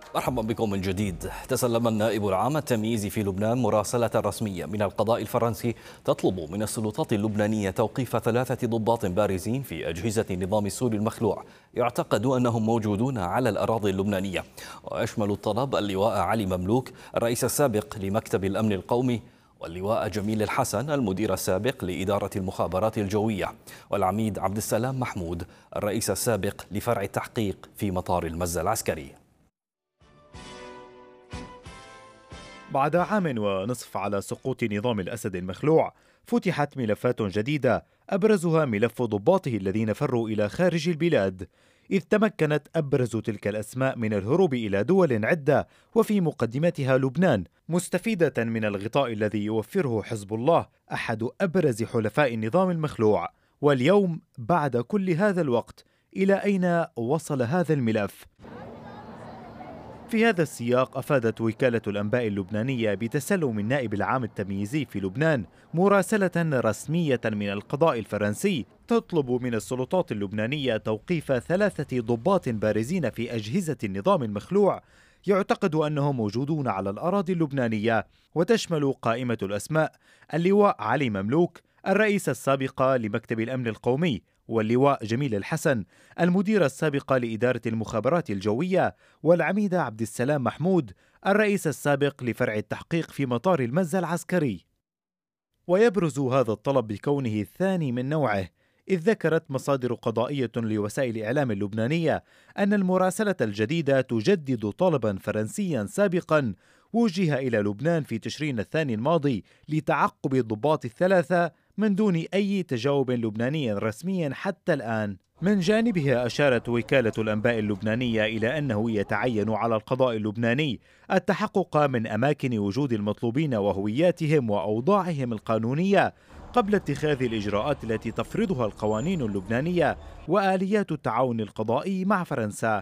مرحبا بكم من جديد. تسلم النائب العام التمييزي في لبنان مراسلة رسمية من القضاء الفرنسي تطلب من السلطات اللبنانية توقيف 3 ضباط بارزين في أجهزة النظام السوري المخلوع يعتقد أنهم موجودون على الأراضي اللبنانية. ويشمل الطلب اللواء علي مملوك الرئيس السابق لمكتب الأمن القومي، واللواء جميل الحسن المدير السابق لإدارة المخابرات الجوية، والعميد عبد السلام محمود الرئيس السابق لفرع التحقيق في مطار المزة العسكري. بعد عام ونصف على سقوط نظام الأسد المخلوع، فتحت ملفات جديدة أبرزها ملف ضباطه الذين فروا إلى خارج البلاد، إذ تمكنت أبرز تلك الأسماء من الهروب إلى دول عدة وفي مقدمتها لبنان، مستفيدة من الغطاء الذي يوفره حزب الله أحد أبرز حلفاء النظام المخلوع. واليوم بعد كل هذا الوقت، إلى أين وصل هذا الملف؟ في هذا السياق أفادت وكالة الأنباء اللبنانية بتسلم النائب العام التمييزي في لبنان مراسلة رسمية من القضاء الفرنسي تطلب من السلطات اللبنانية توقيف 3 ضباط بارزين في أجهزة النظام المخلوع يعتقد أنهم موجودون على الأراضي اللبنانية، وتشمل قائمة الأسماء اللواء علي مملوك الرئيس السابق لمكتب الأمن القومي، واللواء جميل الحسن المدير السابق لإدارة المخابرات الجوية، والعميد عبد السلام محمود الرئيس السابق لفرع التحقيق في مطار المزة العسكري. ويبرز هذا الطلب بكونه الثاني من نوعه، إذ ذكرت مصادر قضائية لوسائل الإعلام اللبنانية أن المراسلة الجديدة تجدد طلبا فرنسيا سابقا وجه إلى لبنان في تشرين الثاني الماضي لتعقب الضباط الثلاثة من دون أي تجاوب لبناني رسمي حتى الآن. من جانبها أشارت وكالة الأنباء اللبنانية إلى أنه يتعين على القضاء اللبناني التحقق من أماكن وجود المطلوبين وهوياتهم وأوضاعهم القانونية قبل اتخاذ الإجراءات التي تفرضها القوانين اللبنانية وآليات التعاون القضائي مع فرنسا.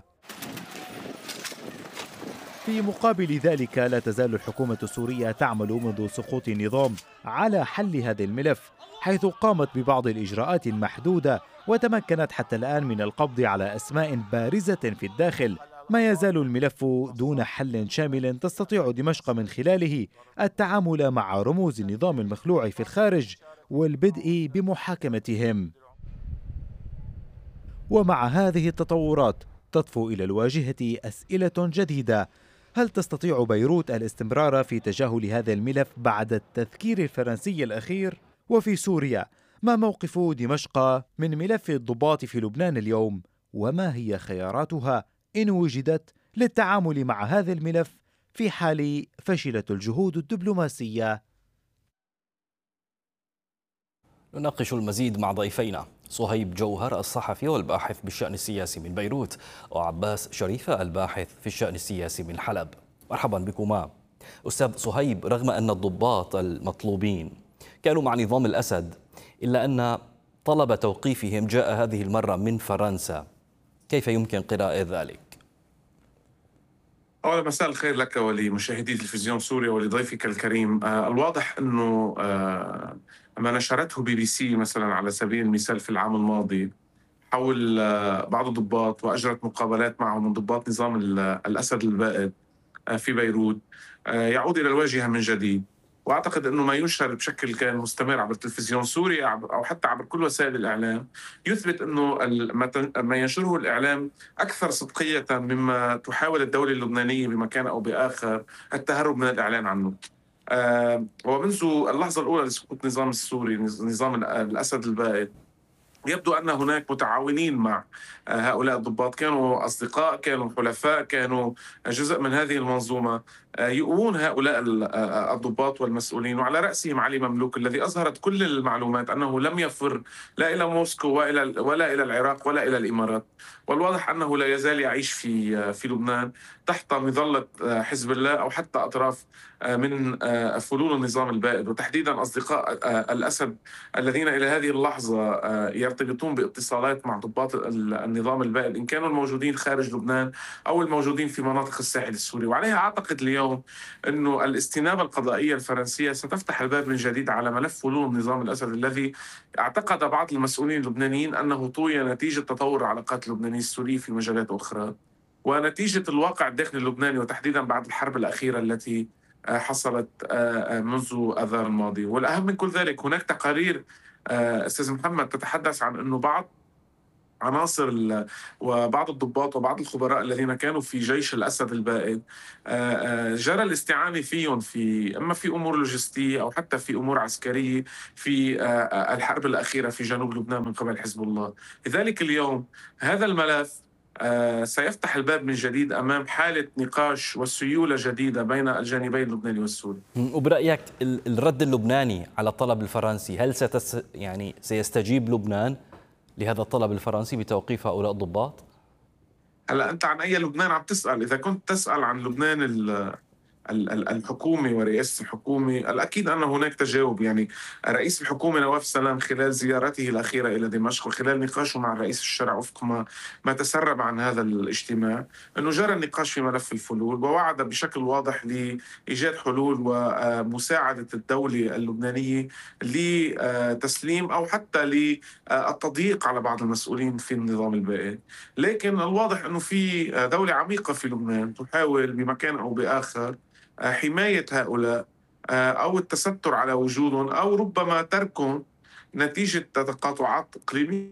في مقابل ذلك، لا تزال الحكومة السورية تعمل منذ سقوط النظام على حل هذا الملف، حيث قامت ببعض الإجراءات المحدودة وتمكنت حتى الآن من القبض على أسماء بارزة في الداخل. ما يزال الملف دون حل شامل تستطيع دمشق من خلاله التعامل مع رموز النظام المخلوع في الخارج والبدء بمحاكمتهم. ومع هذه التطورات تطفو إلى الواجهة أسئلة جديدة: هل تستطيع بيروت الاستمرار في تجاهل هذا الملف بعد التذكير الفرنسي الأخير؟ وفي سوريا، ما موقف دمشق من ملف الضباط في لبنان اليوم؟ وما هي خياراتها إن وجدت للتعامل مع هذا الملف في حال فشلت الجهود الدبلوماسية؟ نناقش المزيد مع ضيفينا صهيب جوهر الصحفي والباحث بالشأن السياسي من بيروت، وعباس شريفة الباحث في الشأن السياسي من حلب. مرحبا بكما. أستاذ صهيب، رغم أن الضباط المطلوبين كانوا مع نظام الأسد، إلا أن طلب توقيفهم جاء هذه المرة من فرنسا، كيف يمكن قراءة ذلك؟ أولا مساء الخير لك ولمشاهدي تلفزيون سوريا ولضيفك الكريم. الواضح أنه ما نشرته بي بي سي مثلا على سبيل المثال في العام الماضي حول بعض الضباط وأجرت مقابلات معهم من ضباط نظام الأسد البائد في بيروت يعود إلى الواجهة من جديد. واعتقد انه ما ينشر بشكل كان مستمر عبر التلفزيون السوري او حتى عبر كل وسائل الاعلام يثبت انه ما ينشره الاعلام اكثر صدقيه مما تحاول الدوله اللبنانيه بمكان او باخر التهرب من الاعلان عنه. ومنذ اللحظه الاولى لسقوط النظام السوري، نظام الاسد البائد، يبدو أن هناك متعاونين مع هؤلاء الضباط، كانوا أصدقاء، كانوا حلفاء، كانوا جزء من هذه المنظومة يؤوون هؤلاء الضباط والمسؤولين، وعلى رأسهم علي مملوك الذي أظهرت كل المعلومات أنه لم يفر لا إلى موسكو ولا إلى العراق ولا إلى الإمارات. والواضح أنه لا يزال يعيش في لبنان تحت مظلة حزب الله أو حتى أطراف من فلول النظام البائد، وتحديدا أصدقاء الأسد الذين إلى هذه اللحظة يرتبطون باتصالات مع ضباط النظام البائد، إن كانوا الموجودين خارج لبنان أو الموجودين في مناطق الساحل السوري. وعليها أعتقد اليوم أنه الاستنابة القضائية الفرنسية ستفتح الباب من جديد على ملف فلول النظام الأسد الذي اعتقد بعض المسؤولين اللبنانيين أنه طوي نتيجة تطور العلاقات اللبنانية السورية في مجالات أخرى. ونتيجة الواقع الداخلي اللبناني، وتحديدا بعد الحرب الأخيرة التي حصلت منذ آذار الماضي. والأهم من كل ذلك، هناك تقارير أستاذ محمد تتحدث عن أنه بعض عناصر وبعض الضباط وبعض الخبراء الذين كانوا في جيش الأسد البائد جرى الاستعانة فيهم إما في أمور لوجستية أو حتى في أمور عسكرية في الحرب الأخيرة في جنوب لبنان من قبل حزب الله. لذلك اليوم هذا الملف سيفتح الباب من جديد أمام حالة نقاش وسيولة جديدة بين الجانبين اللبناني والسوري. وبرأيك الرد اللبناني على الطلب الفرنسي، هل سيستجيب لبنان لهذا الطلب الفرنسي بتوقيف هؤلاء الضباط؟ هلا أنت عن أي لبنان عم تسأل؟ إذا كنت تسأل عن لبنان الحكومي ورئاسة الحكومة، الأكيد أن هناك تجاوب. يعني رئيس الحكومة نواف سلام خلال زيارته الأخيرة إلى دمشق وخلال نقاشه مع رئيس الشرع وفق ما تسرب عن هذا الاجتماع، أنه جرى النقاش في ملف الفلول، ووعد بشكل واضح لإيجاد حلول ومساعدة الدولة اللبنانية لتسليم أو حتى للتضييق على بعض المسؤولين في النظام البائد. لكن الواضح أنه في دولة عميقة في لبنان تحاول بمكان أو بآخر حماية هؤلاء أو التستر على وجودهم، أو ربما تركهم نتيجة تقاطعات إقليمية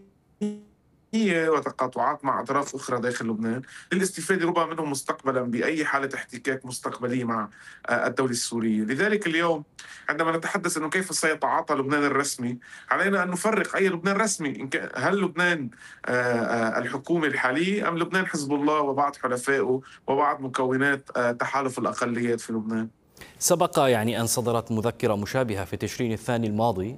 وتقاطعات مع أطراف أخرى داخل لبنان للاستفادة ربما منهم مستقبلا بأي حالة احتكاك مستقبلية مع الدولة السورية. لذلك اليوم عندما نتحدث أنه كيف سيتعاطى لبنان الرسمي، علينا أن نفرق أي لبنان رسمي. هل لبنان الحكومة الحالية أم لبنان حزب الله وبعض حلفائه وبعض مكونات تحالف الأقليات في لبنان؟ سبق يعني أن صدرت مذكرة مشابهة في تشرين الثاني الماضي،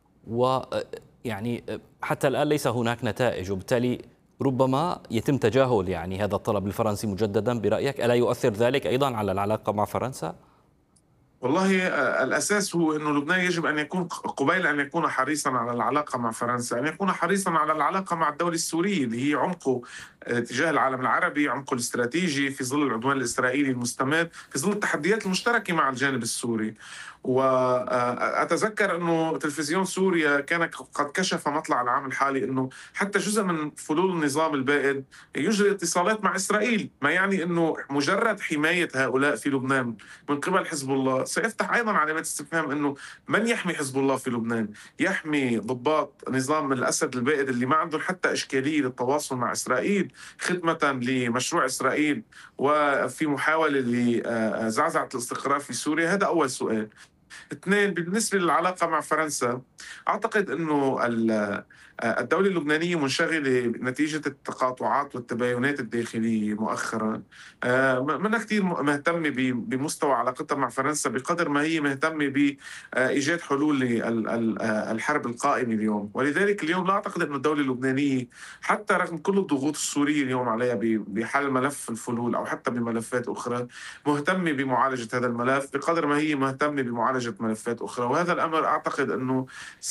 ويعني حتى الآن ليس هناك نتائج، وبالتالي ربما يتم تجاهل يعني هذا الطلب الفرنسي مجددا. برأيك ألا يؤثر ذلك أيضا على العلاقة مع فرنسا؟ والله الأساس هو أنه لبنان يجب أن يكون قبيل أن يكون حريصا على العلاقة مع فرنسا، أن يكون حريصا على العلاقة مع الدولة السورية اللي هي عمقه تجاه العالم العربي، عمقه الاستراتيجي في ظل العدوان الإسرائيلي المستمر، في ظل التحديات المشتركة مع الجانب السوري. وأتذكر أنه تلفزيون سوريا كان قد كشف مطلع العام الحالي أنه حتى جزء من فلول النظام البائد يجري اتصالات مع إسرائيل، ما يعني أنه مجرد حماية هؤلاء في لبنان من قبل حزب الله سيفتح أيضا علامات استفهام أنه من يحمي حزب الله في لبنان؟ يحمي ضباط نظام الأسد البائد اللي ما عندهم حتى إشكالية للتواصل مع إسرائيل خدمة لمشروع إسرائيل وفي محاولة لزعزعة الاستقرار في سوريا؟ هذا أول سؤال. اثنين، بالنسبة للعلاقة مع فرنسا، أعتقد أنه الدولة اللبنانية منشغلة نتيجة التقاطعات والتباينات الداخلية مؤخرا. منها كثير مهتمة بمستوى علاقتها مع فرنسا بقدر ما هي مهتمة بإيجاد حلول للحرب القائمة اليوم. ولذلك اليوم لا أعتقد أن الدولة اللبنانية حتى رغم كل الضغوط السورية اليوم عليها بحل ملف الفلول أو حتى بملفات أخرى مهتمة بمعالجة هذا الملف بقدر ما هي مهتمة بمعالجة ملفات أخرى. وهذا الأمر أعتقد أنه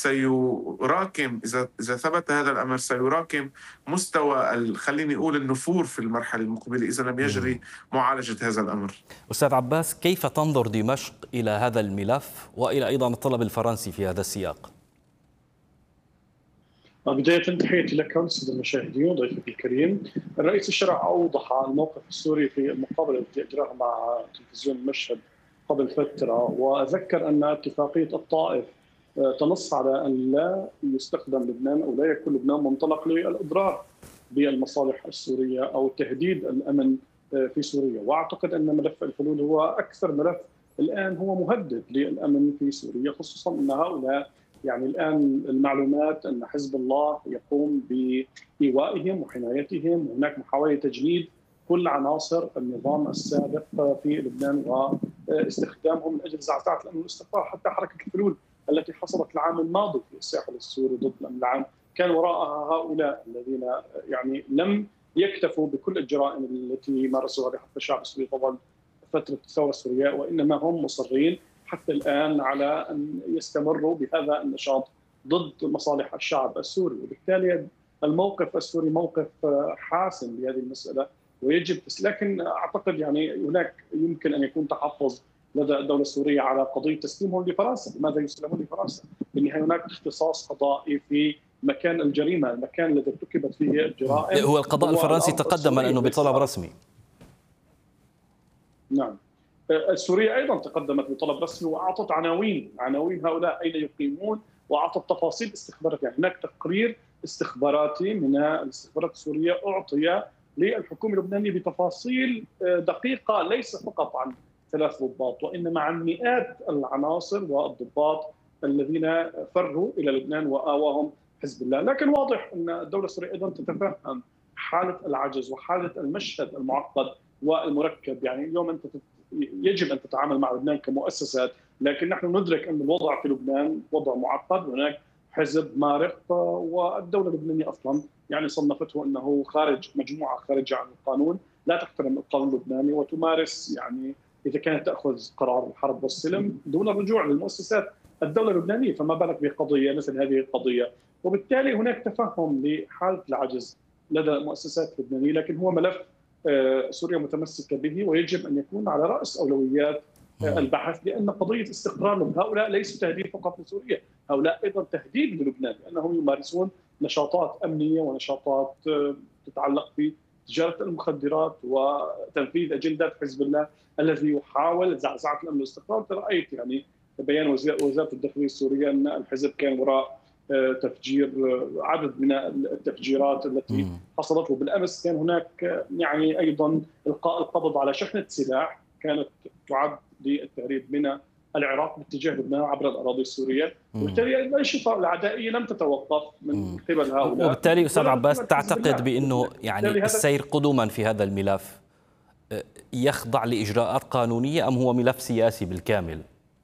سيراكم، إذا ثبت هذا الأمر سيراكم مستوى خليني أقول النفور في المرحلة المقبلة إذا لم يجري معالجة هذا الأمر. أستاذ عباس، كيف تنظر دمشق إلى هذا الملف وإلى أيضا الطلب الفرنسي في هذا السياق؟ بداية تحياتي لك وللسادة المشاهدين وضيفك الكريم. الرئيس الشرع أوضح الموقف السوري في المقابلة التي أجراها مع تلفزيون المشهد قبل فترة، وذكر أن اتفاقية الطائف تنص على أن لا يستخدم لبنان أو لا يكون لبنان منطلق للإضرار بالمصالح السورية أو تهديد الأمن في سوريا. وأعتقد أن ملف الحلول هو أكثر ملف الآن هو مهدد للأمن في سوريا، خصوصا أن هؤلاء يعني الآن المعلومات أن حزب الله يقوم بإيوائهم وحمايتهم، وهناك محاولة تجنيد كل عناصر النظام السابق في لبنان واستخدامهم من أجل زعزعة الأمن والاستقرار. حتى حركة الحلول التي حصلت العام الماضي في الساحل السوري ضد الأمن العام كان وراءها هؤلاء الذين يعني لم يكتفوا بكل الجرائم التي مارسوها بحق الشعب السوري طوال فترة الثورة السورية، وإنما هم مصرين حتى الآن على أن يستمروا بهذا النشاط ضد مصالح الشعب السوري. وبالتالي الموقف السوري موقف حاسم بهذه المسألة ويجب، لكن أعتقد يعني هناك يمكن أن يكون تحفظ لدى الدولة السورية على قضية تسليمهم لفرنسا. لماذا يسلمون لفرنسا؟ بالنهاية هناك اختصاص قضائي في مكان الجريمة، المكان الذي ارتكبت فيه الجرائم. هو القضاء الفرنسي تقدم أنه بطلب رسمي. نعم. سوريا أيضا تقدمت بطلب رسمي وأعطت عناوين هؤلاء أين يقيمون، وأعطت تفاصيل استخبارات. يعني هناك تقرير استخباراتي من الاستخبارات السورية أعطي للحكومة اللبنانية بتفاصيل دقيقة، ليس فقط عن 3 ضباط وإنما عن مئات العناصر والضباط الذين فروا إلى لبنان وآواهم حزب الله. لكن واضح أن الدولة السورية أيضا تتفهم حالة العجز وحالة المشهد المعقد والمركب. يعني اليوم أنت يجب أن تتعامل مع لبنان كمؤسسات، لكن نحن ندرك أن الوضع في لبنان وضع معقد. هناك حزب مارق، والدولة اللبنانية أصلا يعني صنفته أنه مجموعة خارجة عن القانون، لا تحترم القانون اللبناني وتمارس، يعني إذا كانت تأخذ قرار الحرب والسلم دون الرجوع للمؤسسات الدولة اللبنانية، فما بالك بقضية مثل هذه القضية. وبالتالي هناك تفهم لحالة العجز لدى المؤسسات اللبنانية، لكن هو ملف سوريا متمسكة به ويجب أن يكون على رأس أولويات البحث، لأن قضية استقرار هؤلاء ليس تهديد فقط لسوريا، هؤلاء أيضا تهديد للبنان، لأنهم يمارسون نشاطات أمنية ونشاطات تتعلق بتجارة المخدرات وتنفيذ أجندات حزب الله الذي يحاول زعزعة الأمن والاستقرار. رأيت يعني بيان وزارة الداخلية السورية أن الحزب كان وراء تفجير عدد من التفجيرات التي حصلت. وبالأمس كان هناك يعني أيضا إلقاء القبض على شحنة سلاح كانت تعد للتهريب من العراق باتجاه لبنان عبر الأراضي السورية. وبالتالي الأنشطة العدائية لم تتوقف من قبل هؤلاء. وبالتالي أستاذ عباس تعتقد بأنه يعني السير قدما في هذا الملف يخضع لإجراءات قانونية أم هو ملف سياسي بالكامل؟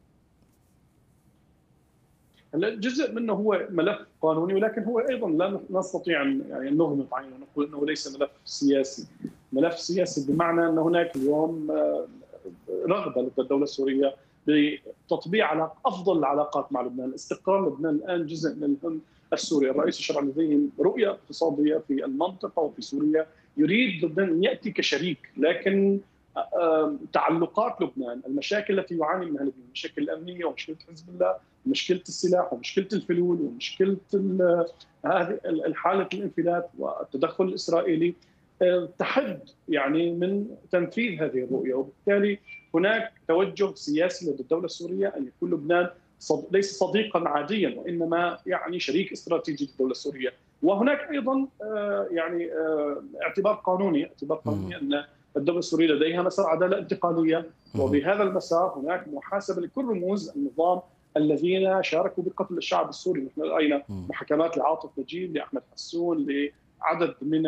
جزء منه هو ملف قانوني، ولكن هو ايضا لا نستطيع ان نغمض عيننا ونقول انه ليس ملف سياسي. ملف سياسي بمعنى ان هناك اليوم رغبه لدى الدوله السوريه بتطبيع افضل العلاقات مع لبنان، استقرار لبنان الان جزء من الهم السوري. الرئيس الشرعي لديه رؤيه اقتصاديه في المنطقه وفي سوريا، يريد لبنان ان ياتي كشريك، لكن تعلقات لبنان، المشاكل التي يعاني منها لبنان، المشاكل الامنيه ومشكله حزب الله ومشكله السلاح ومشكله الفلول ومشكله هذه حاله الانفلات والتدخل الاسرائيلي تحد يعني من تنفيذ هذه الرؤيه. وبالتالي هناك توجه سياسي لدى الدوله السوريه ان يكون لبنان ليس صديقا عاديا وانما يعني شريك استراتيجي للدوله السوريه. وهناك ايضا يعني اعتبار قانوني ان الدولة السورية لديها مسار عدالة انتقالية، وبهذا المسار هناك محاسبة لكل رموز النظام الذين شاركوا بقتل الشعب السوري. نحن رأينا محاكمات لعاطف نجيب، لأحمد حسون، لعدد من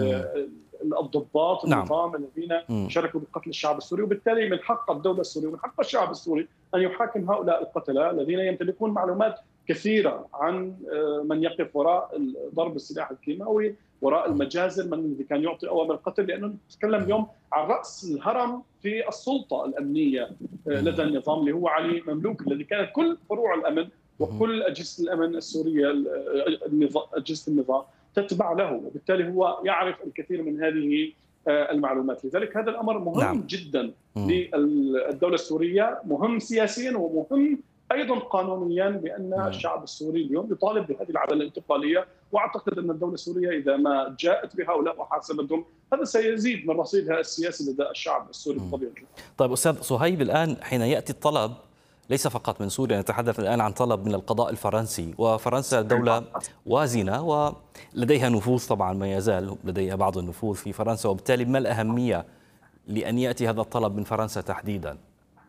الضباط النظام الذين شاركوا بقتل الشعب السوري. وبالتالي من حق الدولة السورية ومن حق الشعب السوري أن يحاكم هؤلاء القتلة الذين يمتلكون معلومات كثيرة عن من يقف وراء ضرب السلاح الكيماوي، وراء المجازر، من الذي كان يعطي أوامر القتل، لأنه نتكلم اليوم عن رأس الهرم في السلطة الأمنية لدى النظام اللي هو علي مملوك، الذي كانت كل فروع الأمن وكل أجهزة الأمن السورية أجهزة النظام تتبع له، وبالتالي هو يعرف الكثير من هذه المعلومات. لذلك هذا الأمر مهم جدا للدولة السورية، مهم سياسيا ومهم ايضا قانونيا، بان الشعب السوري اليوم يطالب بهذه العداله الانتقاليه. واعتقد ان الدوله السوريه اذا ما جاءت بهؤلاء وحاسبتهم هذا سيزيد من رصيدها السياسي لدى الشعب السوري بطبيعه الحال. طيب استاذ صهيب، الان حين ياتي الطلب ليس فقط من سوريا، نتحدث الان عن طلب من القضاء الفرنسي، وفرنسا دوله وازنه ولديها نفوذ، طبعا ما يزال لديها بعض النفوذ في فرنسا، وبالتالي ما الاهميه لان ياتي هذا الطلب من فرنسا تحديدا؟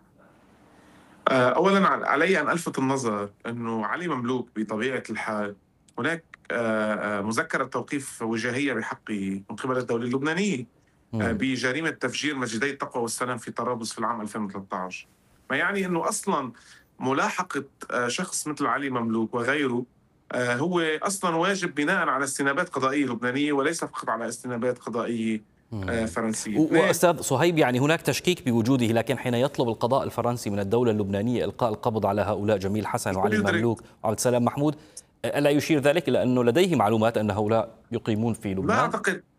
أولاً علي أن ألفت النظر أنه علي مملوك بطبيعة الحال هناك مذكرة توقيف وجاهية بحقه من قبل الدولة اللبنانية بجريمة تفجير مسجدي التقوى والسلام في طرابلس في العام 2013. ما يعني أنه أصلاً ملاحقة شخص مثل علي مملوك وغيره هو أصلاً واجب بناء على استنابات قضائية لبنانية وليس فقط على استنابات قضائية فرنسية. وأستاذ صهيب، يعني هناك تشكيك بوجوده، لكن حين يطلب القضاء الفرنسي من الدولة اللبنانية إلقاء القبض على هؤلاء جميل حسن وعلي مملوك وعبد السلام محمود، ألا يشير ذلك إلى أنه لديه معلومات أن هؤلاء يقيمون في لبنان؟ لا أعتقد،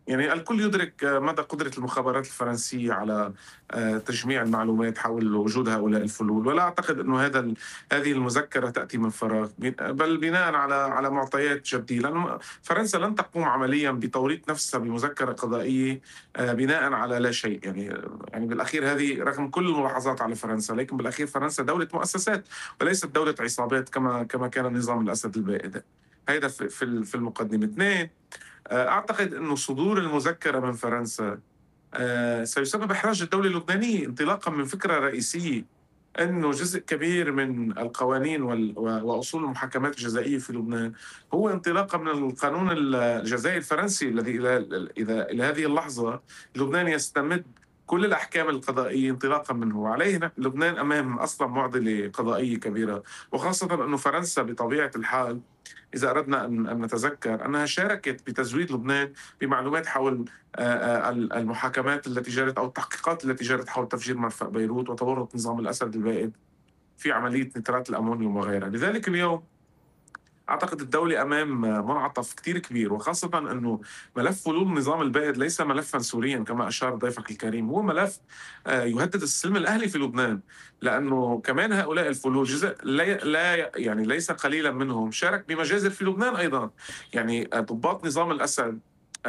يعني الكل يدرك مدى قدرة المخابرات الفرنسية على تجميع المعلومات حول وجود هؤلاء الفلول، ولا أعتقد أنه هذه المذكرة تأتي من فراغ، بل بناء على معطيات جدية، لأن فرنسا لن تقوم عمليا بتوريط نفسها بمذكرة قضائية بناء على لا شيء. يعني بالأخير هذه رغم كل الملاحظات على فرنسا، لكن بالأخير فرنسا دولة مؤسسات وليست دولة عصابات كما كان نظام الأسد البائد. هذا في المقدمة. اثنين، أعتقد أنه صدور المذكرة من فرنسا سيسبب إحراج الدولة اللبنانية انطلاقا من فكرة رئيسية، أنه جزء كبير من القوانين وأصول المحاكمات الجزائية في لبنان هو انطلاقا من القانون الجزائي الفرنسي الذي إلى هذه اللحظة لبنان يستمد كل الأحكام القضائية انطلاقا منه. عليه لبنان أمام أصلا معضلة قضائية كبيرة، وخاصة أنه فرنسا بطبيعة الحال إذا أردنا أن نتذكر أنها شاركت بتزويد لبنان بمعلومات حول المحاكمات التي جرت أو التحقيقات التي جرت حول تفجير مرفأ بيروت وتورط نظام الأسد البائد في عملية نترات الأمونيوم وغيرها. لذلك اليوم أعتقد الدولة أمام منعطف كتير كبير، وخاصة أنه ملف فلول النظام البائد ليس ملفا سوريا كما أشار ضيفك الكريم، هو ملف يهدد السلم الأهلي في لبنان، لأنه كمان هؤلاء الفلول جزء لا يعني ليس قليلا منهم شارك بمجازر في لبنان أيضا. يعني ضباط نظام الأسد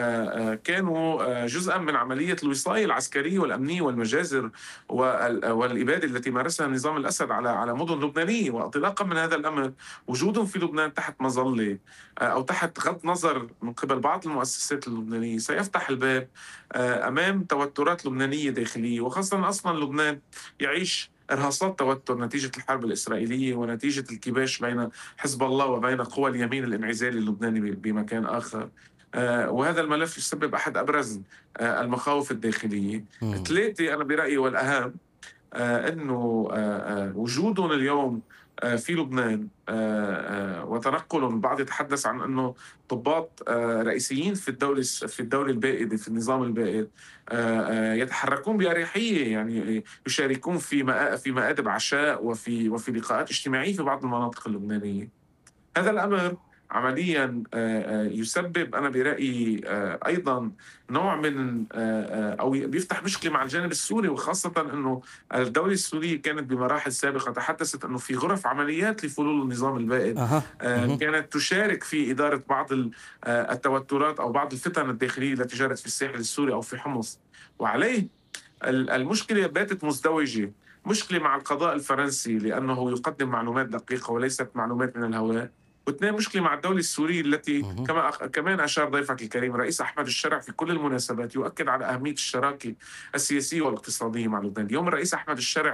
كانوا جزءا من عملية الوصاية العسكرية والأمنية والمجازر والإبادة التي مارسها نظام الأسد على مدن لبنانية. وانطلاقا من هذا الأمر وجودهم في لبنان تحت مظلة أو تحت غض نظر من قبل بعض المؤسسات اللبنانية سيفتح الباب أمام توترات لبنانية داخلية، وخاصة أصلا لبنان يعيش إرهاصات توتر نتيجة الحرب الإسرائيلية ونتيجة الكباش بين حزب الله وبين قوى اليمين الانعزالي اللبناني بمكان آخر. وهذا الملف يسبب أحد أبرز المخاوف الداخلية. ثلاثة، أنا برأيي والأهم أنه وجودهم اليوم في لبنان وتنقلهم، البعض يتحدث عن أنه ضباط رئيسيين في الدولة البائدة في النظام البائد يتحركون بأريحية، يعني يشاركون في مآدب عشاء وفي لقاءات اجتماعية في بعض المناطق اللبنانية. هذا الأمر عمليا يسبب أنا برأيي أيضا نوع من أو بيفتح مشكلة مع الجانب السوري، وخاصة أنه الدولة السورية كانت بمراحل سابقة تحدثت أنه في غرف عمليات لفلول النظام البائد كانت تشارك في إدارة بعض التوترات أو بعض الفتن الداخلية التي جرت في الساحل السوري أو في حمص. وعليه المشكلة باتت مزدوجة، مشكلة مع القضاء الفرنسي لأنه يقدم معلومات دقيقة وليست معلومات من الهواء، واثنين مشكلة مع الدولة السورية التي كمان أشار ضيفك الكريم رئيس أحمد الشرع في كل المناسبات يؤكد على أهمية الشراكة السياسية والاقتصادية مع لبنان. اليوم الرئيس أحمد الشرع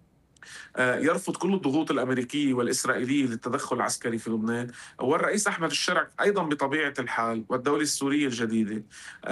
يرفض كل الضغوط الأمريكية والإسرائيلية للتدخل العسكري في لبنان، والرئيس أحمد الشرع أيضا بطبيعة الحال والدولة السورية الجديدة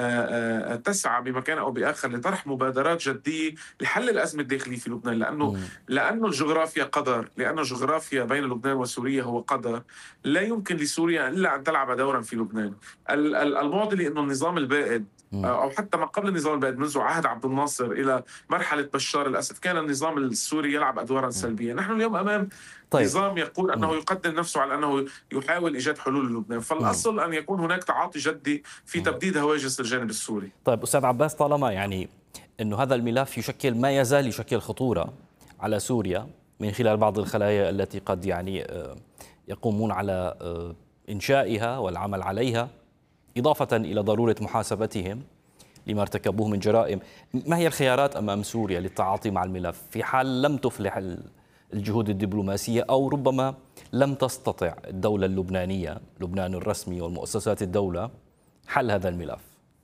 تسعى بمكان أو بآخر لطرح مبادرات جدية لحل الأزمة الداخلية في لبنان، لأنه الجغرافيا قدر، لأن الجغرافيا بين لبنان وسوريا هو قدر، لا يمكن لسوريا إلا أن تلعب دورا في لبنان. المعضلة أنه النظام البائد أو حتى ما قبل النظام البائد منذ عهد عبد الناصر إلى مرحلة بشار الأسد كان النظام السوري يلعب أدوارا سلبية. نحن اليوم أمام نظام يقول أنه يقدم نفسه على أنه يحاول إيجاد حلول للبنان، فالأصل أن يكون هناك تعاطي جدي في تبديد هواجس الجانب السوري. طيب أستاذ عباس، طالما يعني أنه هذا الملف يشكل ما يزال يشكل خطورة على سوريا من خلال بعض الخلايا التي قد يعني يقومون على إنشائها والعمل عليها، إضافة إلى ضرورة محاسبتهم لما ارتكبوه من جرائم، ما هي الخيارات أمام سوريا للتعاطي مع الملف في حال لم تفلح الجهود الدبلوماسية أو ربما لم تستطع الدولة اللبنانية، لبنان الرسمي والمؤسسات الدولة، حل هذا الملف؟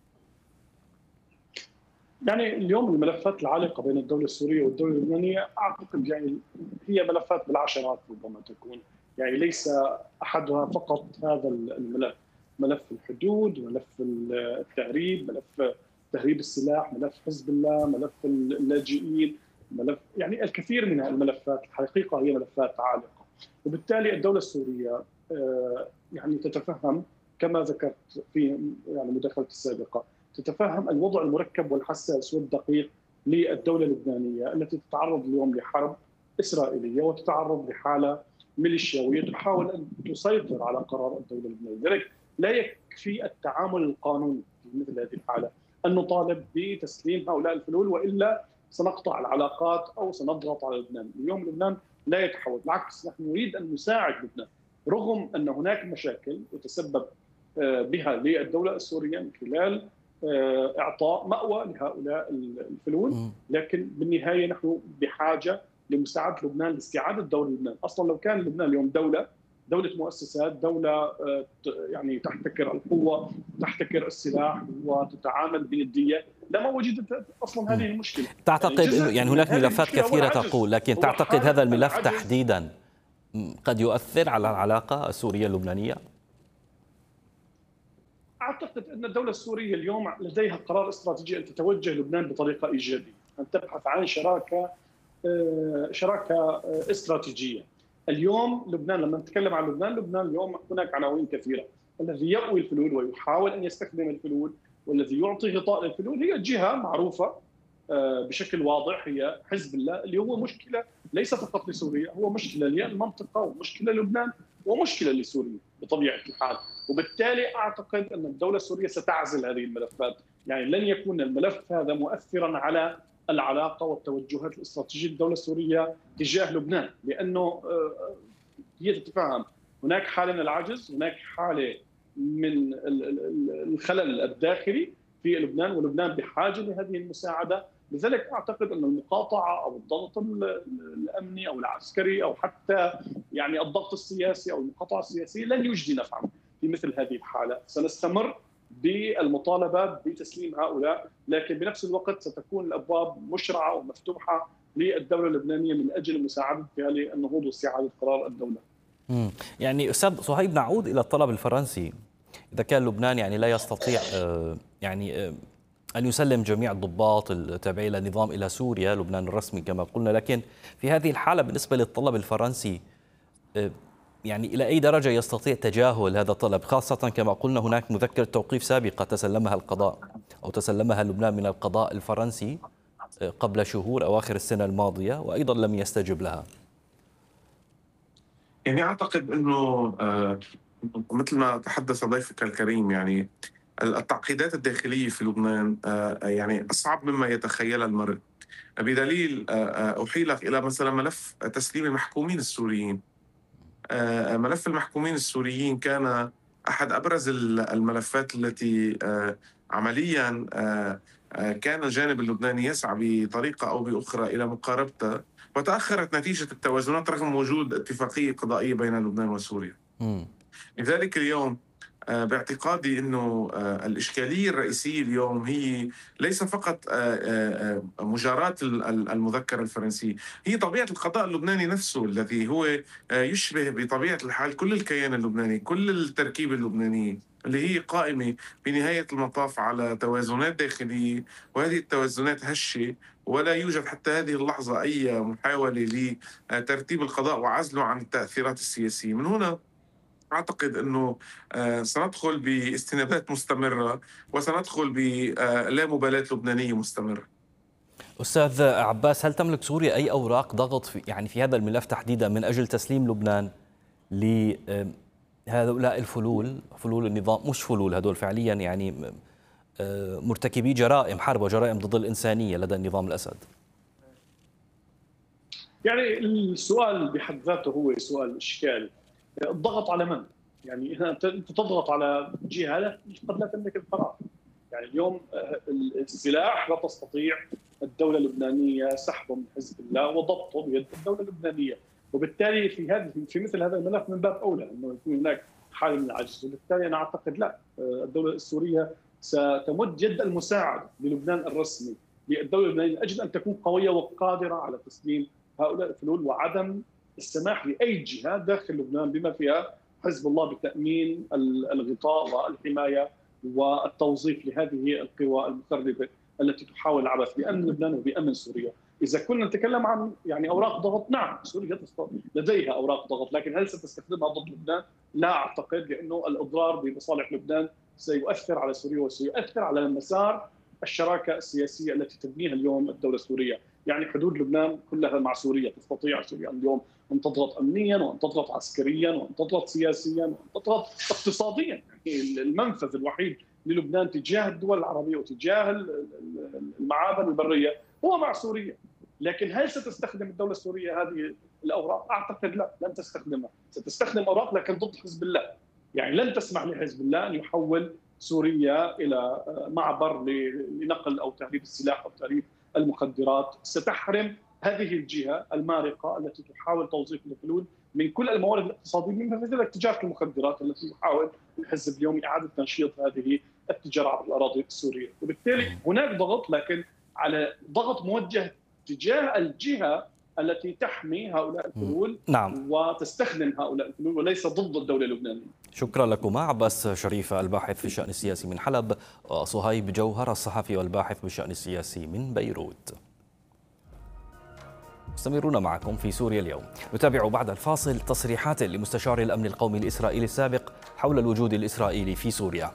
يعني اليوم الملفات العالقة بين الدولة السورية والدولة اللبنانية أعتقد يعني هي ملفات بالعشرات ربما تكون، يعني ليس أحدها فقط هذا الملف، ملف الحدود، ملف التهريب، ملف تهريب السلاح، ملف حزب الله، ملف اللاجئين، ملف يعني الكثير من الملفات الحقيقة هي ملفات عالقة. وبالتالي الدولة السورية يعني تتفهم كما ذكرت في يعني مداخلتي السابقة، تتفهم الوضع المركب والحساس والدقيق للدولة اللبنانية التي تتعرض اليوم لحرب إسرائيلية وتتعرض لحالة ميليشياوية تحاول أن تسيطر على قرار الدولة اللبنانية. لذلك لا يكفي التعامل القانوني في مثل هذه الحالة أن نطالب بتسليم هؤلاء الفلول، وإلا سنقطع العلاقات أو سنضغط على لبنان. اليوم لبنان لا يتحول، بالعكس نحن نريد أن نساعد لبنان رغم أن هناك مشاكل وتسبب بها للدولة السورية من خلال إعطاء مأوى لهؤلاء الفلول، لكن بالنهاية نحن بحاجة لمساعدة لبنان لاستعادة دولة لبنان. أصلا لو كان لبنان اليوم دولة مؤسسات، دولة يعني تحتكر القوة، تحتكر السلاح وتتعامل بندية، لما وجدت أصلا هذه المشكلة. تعتقد يعني هناك ملفات كثيرة تقول، لكن تعتقد هذا الملف تحديدا قد يؤثر على العلاقة السورية اللبنانية؟ أعتقد أن الدولة السورية اليوم لديها قرار استراتيجي أن تتوجه لبنان بطريقة إيجابية، أن تبحث عن شراكة استراتيجية. اليوم لبنان، لما نتكلم عن لبنان اليوم هناك عناوين كثيرة. الذي يأوي الفلول ويحاول أن يستخدم الفلول والذي يعطي غطاء للفلول هي جهة معروفة بشكل واضح، هي حزب الله، اللي هو مشكلة ليس فقط لسوريا، هو مشكلة للمنطقة ومشكلة لبنان ومشكلة لسوريا بطبيعة الحال. وبالتالي أعتقد أن الدولة السورية ستعزل هذه الملفات، يعني لن يكون الملف هذا مؤثرا على العلاقة والتوجهات الاستراتيجية للدولة السورية تجاه لبنان، لأنه هي تتفهم هناك حالة من العجز، هناك حالة من الخلل الداخلي في لبنان، ولبنان بحاجة لهذه المساعدة. لذلك أعتقد أن المقاطعة أو الضغط الأمني أو العسكري أو حتى يعني الضغط السياسي أو المقاطعة السياسية لن يجدي نفعا في مثل هذه الحالة. سنستمر بالمطالبة بتسليم هؤلاء، لكن بنفس الوقت ستكون الأبواب مشرعة ومفتوحة للدولة اللبنانية من أجل مساعدتها للنهوض واستعادة قرار الدولة. يعني أستاذ صهيب، نعود إلى الطلب الفرنسي. إذا كان لبنان يعني لا يستطيع يعني أن يسلم جميع الضباط التابعين للنظام إلى سوريا، لبنان الرسمي كما قلنا، لكن في هذه الحالة بالنسبة للطلب الفرنسي يعني إلى أي درجة يستطيع تجاهل هذا الطلب، خاصة كما قلنا هناك مذكرة توقيف سابقة تسلمها القضاء أو تسلمها لبنان من القضاء الفرنسي قبل شهور أواخر السنة الماضية، وأيضا لم يستجب لها. يعني أعتقد أنه مثل ما تحدث ضيفك الكريم، يعني التعقيدات الداخلية في لبنان يعني أصعب مما يتخيل المرء، بدليل أحيلك إلى مثلا ملف تسليم المحكومين السوريين. ملف المحكومين السوريين كان أحد أبرز الملفات التي عمليا كان الجانب اللبناني يسعى بطريقة أو بأخرى إلى مقاربته، وتأخرت نتيجة التوازنات رغم وجود اتفاقية قضائية بين لبنان وسوريا. لذلك اليوم باعتقادي أنه الإشكالية الرئيسية اليوم هي ليس فقط مجاراة المذكرة الفرنسية، هي طبيعة القضاء اللبناني نفسه الذي هو يشبه بطبيعة الحال كل الكيان اللبناني، كل التركيبة اللبنانية اللي هي قائمة بنهاية المطاف على توازنات داخلية، وهذه التوازنات هشة، ولا يوجد حتى هذه اللحظة أي محاولة لترتيب القضاء وعزله عن التأثيرات السياسية. من هنا أعتقد أنه سندخل باستنابات مستمرة وسندخل بلا مبالاة لبنانية مستمرة. أستاذ عباس، هل تملك سوريا أي أوراق ضغط في هذا الملف تحديدا من أجل تسليم لبنان لهؤلاء فلول النظام، مش فلول، هذول فعليا يعني مرتكبي جرائم حرب وجرائم ضد الإنسانية لدى النظام الأسد؟ يعني السؤال بحد ذاته هو سؤال إشكالي. الضغط على من؟ يعني أنت تضغط على جهة قد لا تملك القرار. يعني اليوم السلاح لا تستطيع الدولة اللبنانية سحبه من حزب الله وضبطه بيد الدولة اللبنانية، وبالتالي في مثل هذا الملف من باب أولى أنه يكون هناك حالة من العجز. وبالتالي أنا أعتقد لا، الدولة السورية ستمد يد المساعدة للبنان الرسمي للدولة اللبنانية من أجل أن تكون قوية وقادرة على تسليم هؤلاء الفلول وعدم السماح لأي جهة داخل لبنان بما فيها حزب الله بتأمين الغطاء والحماية والتوظيف لهذه القوى المخربة التي تحاول العبث بأمن لبنان وبأمن سوريا. إذا كنا نتكلم عن يعني أوراق ضغط، نعم سوريا لديها أوراق ضغط، لكن هل ستستخدمها ضد لبنان؟ لا أعتقد، لأنه الإضرار بمصالح لبنان سيؤثر على سوريا وسيؤثر على مسار الشراكة السياسية التي تبنيها اليوم الدولة السورية. يعني حدود لبنان كلها مع سوريا، تستطيع سوريا اليوم أن تضغط أمنيا وأن تضغط عسكريا وأن تضغط سياسيا وأن تضغط اقتصاديا. يعني المنفذ الوحيد للبنان تجاه الدول العربية وتجاه المعابر البرية هو مع سوريا. لكن هل ستستخدم الدولة السورية هذه الأوراق؟ أعتقد لا، لن تستخدمها. ستستخدم أوراق لكن ضد حزب الله. يعني لن تسمح لحزب الله أن يحول سوريا إلى معبر لنقل أو تهريب السلاح أو تهريب المخدرات. ستحرم هذه الجهة المارقة التي تحاول توظيف الحلول من كل الموارد الاقتصادية، منها مثل تجارة المخدرات التي يحاول الحزب اليوم إعادة تنشيط هذه التجارة عبر الأراضي السورية. وبالتالي هناك ضغط، لكن على ضغط موجه تجاه الجهة التي تحمي هؤلاء الحلول وتستخدم هؤلاء الحلول وليس ضد الدولة اللبنانية. شكرا لكما. عباس شريفة الباحث في الشأن السياسي من حلب، وصهيب جوهر الصحفي والباحث بالشأن السياسي من بيروت. مستمرون معكم في سوريا اليوم. نتابع بعد الفاصل تصريحات لمستشار الأمن القومي الإسرائيلي السابق حول الوجود الإسرائيلي في سوريا.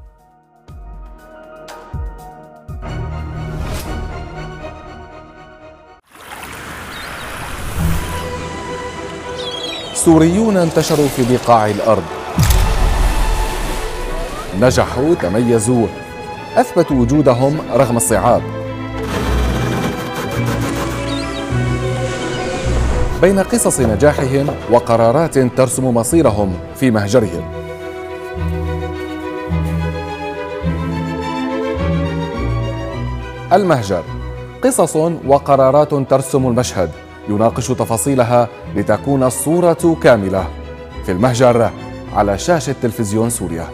سوريون انتشروا في بقاع الأرض، نجحوا، تميزوا، أثبتوا وجودهم رغم الصعاب. بين قصص نجاحهم وقرارات ترسم مصيرهم في مهجرهم. المهجر، قصص وقرارات ترسم المشهد، يناقش تفاصيلها لتكون الصورة كاملة. في المهجر على شاشة تلفزيون سوريا.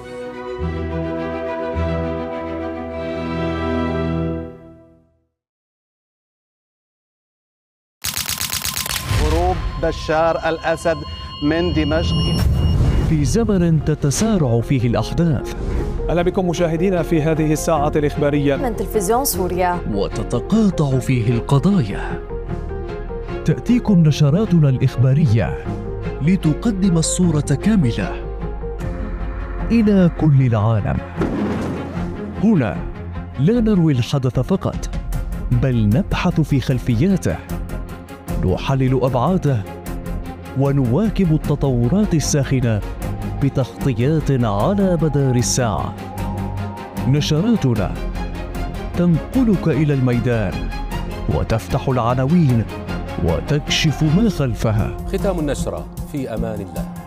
هروب بشار الأسد من دمشق. في زمن تتسارع فيه الأحداث. أهلا بكم مشاهدينا في هذه الساعة الإخبارية من تلفزيون سوريا. وتتقاطع فيه القضايا. تأتيكم نشراتنا الإخبارية لتقدم الصورة كاملة إلى كل العالم. هنا لا نروي الحدث فقط، بل نبحث في خلفياته، نحلل أبعاده، ونواكب التطورات الساخنة بتغطيات على مدار الساعة. نشراتنا تنقلك إلى الميدان وتفتح العناوين وتكشف ما خلفها. ختام النشرة في أمان الله.